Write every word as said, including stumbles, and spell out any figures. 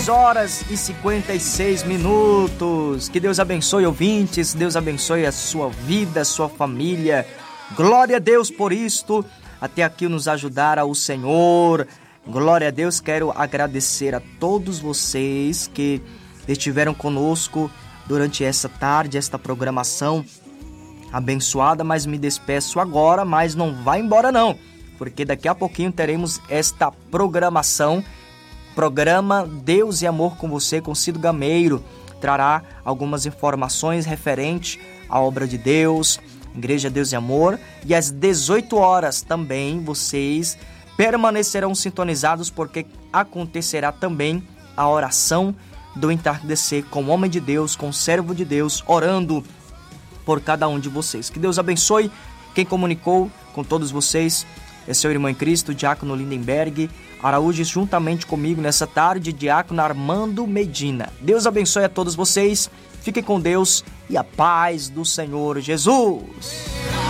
horas e cinquenta e seis minutos. Que Deus abençoe, ouvintes. Deus abençoe a sua vida, a sua família. Glória a Deus por isto. Até aqui nos ajudara o Senhor. Glória a Deus. Quero agradecer a todos vocês que estiveram conosco durante essa tarde, esta programação abençoada. Mas me despeço agora, mas não vai embora não, porque daqui a pouquinho teremos esta programação. Programa Deus e Amor com Você, com Cido Gameiro. Trará algumas informações referentes à obra de Deus, Igreja Deus e Amor. E às dezoito horas também vocês permanecerão sintonizados, porque acontecerá também a oração do entardecer com o homem de Deus, com o servo de Deus, orando por cada um de vocês. Que Deus abençoe. Quem comunicou com todos vocês é seu irmão em Cristo, Diácono Lindenberg Araújo, juntamente comigo nessa tarde, Diácono Armando Medina. Deus abençoe a todos vocês, fiquem com Deus e a paz do Senhor Jesus.